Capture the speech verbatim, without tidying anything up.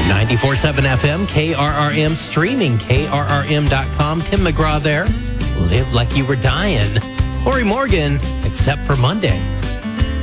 ninety-four point seven F M, K R R M, streaming K R R M dot com. Tim McGraw there. Live like you were dying. Lori Morgan, except for Monday.